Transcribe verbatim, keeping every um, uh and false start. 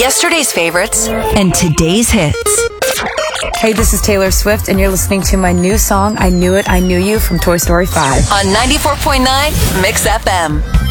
Yesterday's favorites and today's hits. Hey, this is Taylor Swift, and you're listening to my new song, I Knew It, I Knew You, from Toy Story five. On ninety-four point nine Mix F M.